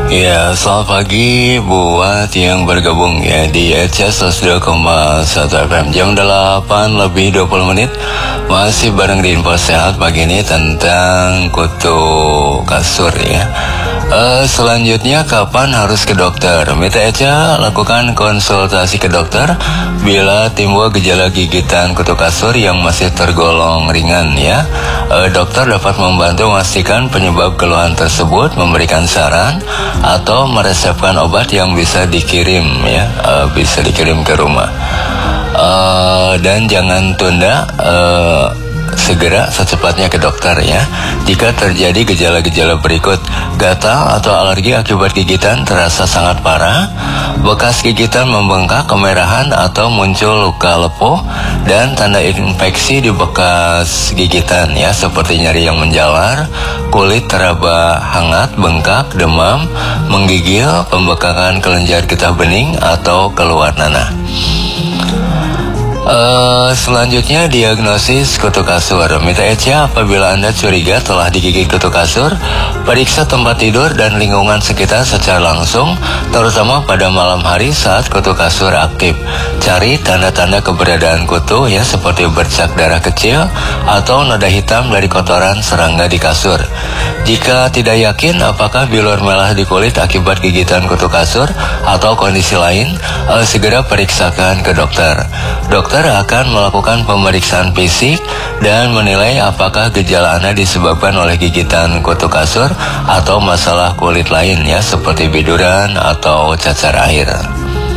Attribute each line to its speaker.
Speaker 1: Ya, selamat pagi buat yang bergabung ya di ECS 102,1 FM. Jam 8 lebih 20 menit. Masih bareng di Info Sehat pagi ini tentang kutu kasur ya. Selanjutnya kapan harus ke dokter? Mita Eca lakukan konsultasi ke dokter bila timbul gejala gigitan kutu kasur yang masih tergolong ringan ya. Dokter dapat membantu memastikan penyebab keluhan tersebut, memberikan saran atau meresepkan obat yang bisa dikirim ya, bisa dikirim ke rumah. Dan jangan tunda, segera secepatnya ke dokter ya. Jika terjadi gejala-gejala berikut: gatal atau alergi akibat gigitan terasa sangat parah, bekas gigitan membengkak, kemerahan atau muncul luka lepuh, dan tanda infeksi di bekas gigitan ya, seperti nyeri yang menjalar, kulit teraba hangat, bengkak, demam, menggigil, pembekakan kelenjar getah bening atau keluar nanah. Selanjutnya diagnosis kutu kasur. Mita Eca, apabila Anda curiga telah digigit kutu kasur, periksa tempat tidur dan lingkungan sekitar secara langsung, terutama pada malam hari saat kutu kasur aktif. Cari tanda-tanda keberadaan kutu ya, seperti bercak darah kecil atau noda hitam dari kotoran serangga di kasur. Jika tidak yakin apakah bilur merah di kulit akibat gigitan kutu kasur atau kondisi lain, segera periksakan ke dokter. Dokter akan melakukan pemeriksaan fisik dan menilai apakah gejala Anda disebabkan oleh gigitan kutu kasur atau masalah kulit lain ya, seperti biduran atau cacar air.